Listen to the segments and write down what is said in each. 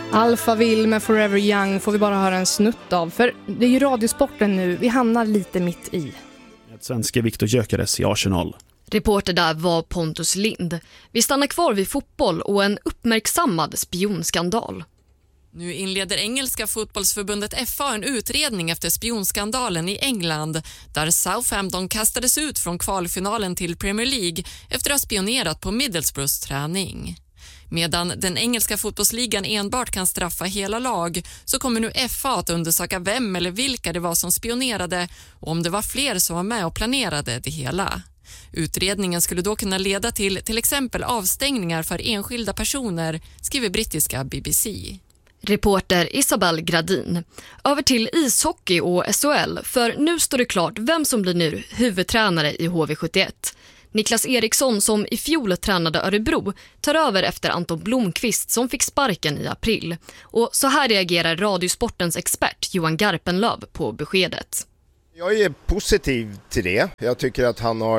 Alphaville med Forever Young får vi bara höra en snutt av, för det är ju radiosporten nu, vi hamnar lite mitt i. Svenske Viktor Gyökeres i Arsenal. Reporter där var Pontus Lind. Vi stannar kvar vid fotboll och en uppmärksammad spionskandal. Nu inleder engelska fotbollsförbundet FA en utredning efter spionskandalen i England där Southampton kastades ut från kvalfinalen till Premier League efter att ha spionerat på Middlesbroughs träning. Medan den engelska fotbollsligan enbart kan straffa hela lag så kommer nu FA att undersöka vem eller vilka det var som spionerade och om det var fler som var med och planerade det hela. Utredningen skulle då kunna leda till exempel avstängningar för enskilda personer, skriver brittiska BBC. Reporter Isabel Gradin. Över till ishockey och SHL, för nu står det klart vem som blir nu huvudtränare i HV71. Niklas Eriksson, som i fjol tränade Örebro, tar över efter Anton Blomqvist som fick sparken i april. Och så här reagerar radiosportens expert Johan Garpenlöv på beskedet. Jag är positiv till det. Jag tycker att han har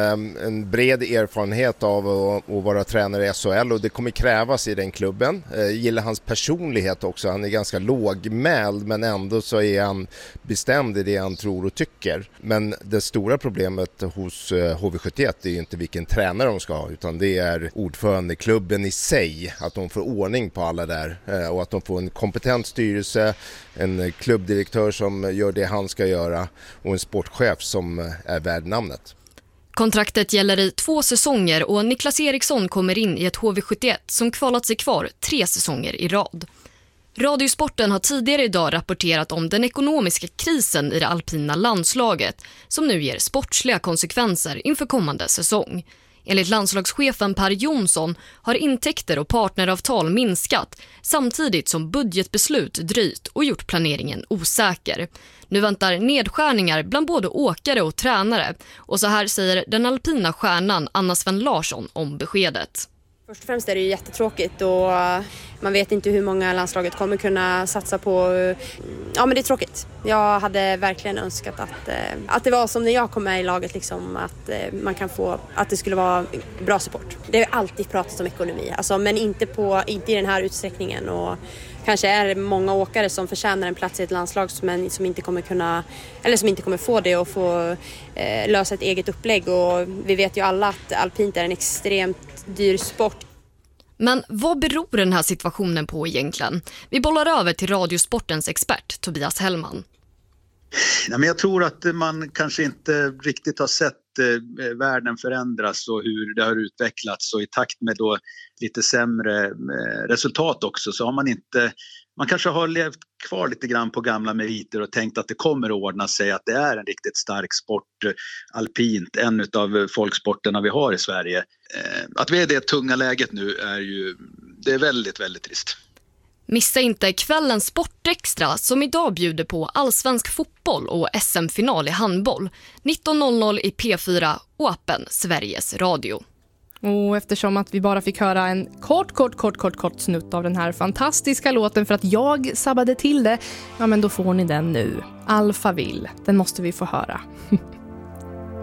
en bred erfarenhet av att vara tränare i SHL och det kommer krävas i den klubben. Jag gillar hans personlighet också. Han är ganska lågmäld men ändå så är han bestämd i det han tror och tycker. Men det stora problemet hos HV71 är inte vilken tränare de ska ha utan det är ordförandeklubben i sig. Att de får ordning på alla där och att de får en kompetent styrelse, en klubbdirektör som gör det han ska göra och en sportchef som är värd namnet. Kontraktet gäller i 2 säsonger och Niklas Eriksson kommer in i ett HV71 som kvalat sig kvar 3 säsonger i rad. Radiosporten har tidigare idag rapporterat om den ekonomiska krisen i det alpina landslaget som nu ger sportsliga konsekvenser inför kommande säsong. Enligt landslagschefen Per Jonsson har intäkter och partneravtal minskat samtidigt som budgetbeslut dröjt och gjort planeringen osäker. Nu väntar nedskärningar bland både åkare och tränare och så här säger den alpina stjärnan Anna Sven Larsson om beskedet. Först och främst är det ju jättetråkigt och man vet inte hur många landslaget kommer kunna satsa på. Ja, men det är tråkigt. Jag hade verkligen önskat att det var som när jag kom med i laget liksom, att man kan få att det skulle vara bra support. Det har alltid pratats om ekonomi, alltså, men inte i den här utsträckningen och kanske är det många åkare som förtjänar en plats i ett landslag men som inte kommer kunna eller som inte kommer få det och få lösa ett eget upplägg och vi vet ju alla att alpint är en extremt dyr sport. Men vad beror den här situationen på egentligen? Vi bollar över till radiosportens expert Tobias Hellman. Ja, men jag tror att man kanske inte riktigt har sett världen förändras och hur det har utvecklats och i takt med då lite sämre resultat också så har man kanske har levt kvar lite grann på gamla meriter och tänkt att det kommer att ordna sig, att det är en riktigt stark sport, alpint, en av folksporterna vi har i Sverige. Att vi är i det tunga läget nu det är väldigt, väldigt trist. Missa inte kvällens Sportextra som idag bjuder på allsvensk fotboll och SM-final i handboll. 19.00 i P4 och appen Sveriges Radio. Och eftersom att vi bara fick höra en kort snutt av den här fantastiska låten för att jag sabbade till det, ja men då får ni den nu. Alphaville, den måste vi få höra.